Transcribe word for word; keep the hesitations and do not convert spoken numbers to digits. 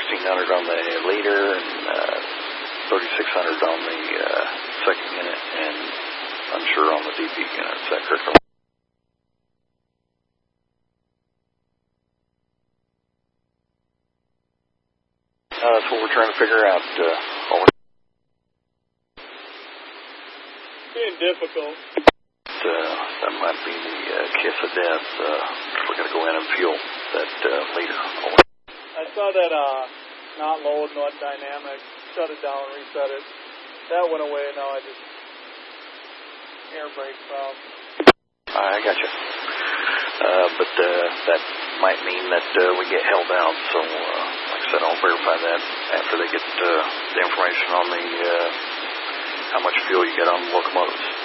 sixteen hundred on the leader and uh, thirty-six hundred on the uh, second unit, and unsure on the D P unit. Is that correct? Uh, that's what we're trying to figure out. Uh, over. Being difficult. Uh, that might be the uh, kiss of death. Uh, we're going to go in and fuel that uh, leader. Over. I saw that uh, not load, not dynamic. Shut it down, reset it. That went away. Now I just air brake problem. I got you. Uh, but uh, that might mean that uh, we get held out. So, uh, like I said, I'll verify that after they get uh, the information on the uh, how much fuel you get on the locomotives.